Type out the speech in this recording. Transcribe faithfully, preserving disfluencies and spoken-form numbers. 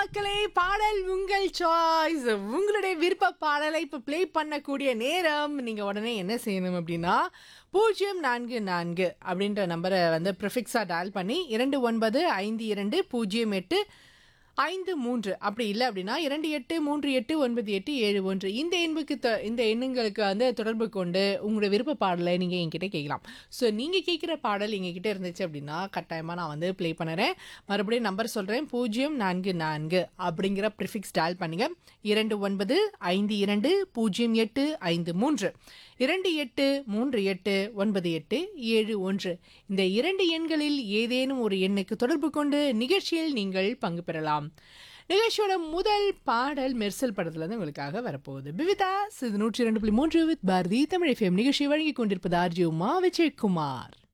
மக்களே, பாடல் உங்கள் சாய்ஸ். உங்களுடைய விருப்ப பாடலை இப்போ ப்ளே பண்ணக்கூடிய நேரம். நீங்க உடனே என்ன செய்யணும் அப்படின்னா, பூஜ்ஜியம் நான்கு நான்கு அப்படின்ற நம்பரை வந்து ப்ரிஃபிக்ஸா டயல் பண்ணி இரண்டு ஒன்பது ஐந்து இரண்டு பூஜ்ஜியம் எட்டு ஐந்து மூன்று அப்படி இல்லை அப்படின்னா இரண்டு எட்டு மூன்று எட்டு ஒன்பது எட்டு ஏழு ஒன்று இந்த எண்ணுக்கு த இந்த எண்ணுங்களுக்கு வந்து தொடர்பு கொண்டு உங்களுடைய விருப்ப பாடலை நீங்கள் என்கிட்ட கேட்கலாம். ஸோ நீங்கள் கேட்குற பாடல் எங்ககிட்ட இருந்துச்சு அப்படின்னா கட்டாயமாக நான் வந்து ப்ளே பண்ணுறேன். மறுபடியும் நம்பர் சொல்கிறேன், பூஜ்ஜியம் நான்கு நான்கு அப்படிங்கிற ப்ரிஃபிக்ஸ் டயல் பண்ணுங்க. இரண்டு ஒன்பது ஐந்து இரண்டு பூஜ்ஜியம் எட்டு ஐந்து மூன்று இரண்டு எட்டு மூன்று எட்டு ஒன்பது எட்டு ஏழு ஒன்று இந்த இரண்டு எண்களில் ஏதேனும் ஒரு எண்ணுக்கு தொடர்பு கொண்டு நிகழ்ச்சியில் நீங்கள் பங்கு பெறலாம். நிகழ்ச்சியோட முதல் பாடல் மெர்சல் படத்துல இருந்து உங்களுக்காக வரப்போகுது. பிவிதா இது நூற்றி இரண்டு புள்ளி மூன்று வித் பாரதி தமிழ் எஃப்எம் நிகழ்ச்சி வழங்கி கொண்டிருப்பது ஆர்ஜி உமா விஜயகுமார்.